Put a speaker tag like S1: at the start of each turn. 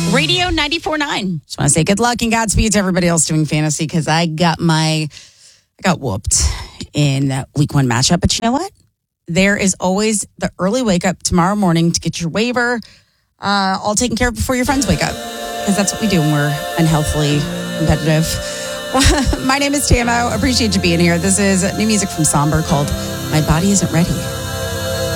S1: Radio 94.9. Just want to say good luck and Godspeed to everybody else doing fantasy because I got whooped in that week 1 matchup. But you know what? There is always the early wake up tomorrow morning to get your waiver all taken care of before your friends wake up. Because that's what we do when we're unhealthily competitive. My name is Tamo. Appreciate you being here. This is new music from Somber called My Body Isn't Ready.